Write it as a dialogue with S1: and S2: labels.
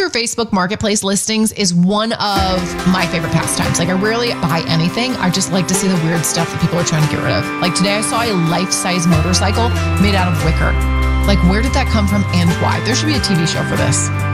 S1: through Facebook Marketplace listings is one of my favorite pastimes. Like, I rarely buy anything. I just like to see the weird stuff that people are trying to get rid of. Like today I saw a life-size motorcycle made out of wicker. Like, where did that come from and why? There should be a TV show for this.